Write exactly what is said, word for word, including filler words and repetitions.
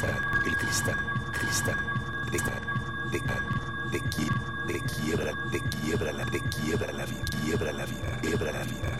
cristal, el cristal, cristal, de de de qui- de quiebra, de quiebra la, de quiebra la vida, quiebra la vida, quiebra la vida.